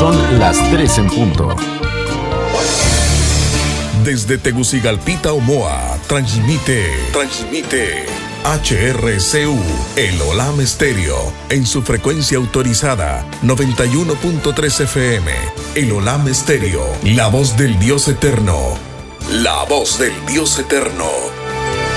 Son las 3 en punto. Desde Tegucigalpita, Omoa, transmite HRCU, el Olam Estéreo, en su frecuencia autorizada, 91.3 FM. El Olam Estéreo, la voz del Dios eterno. La voz del Dios eterno.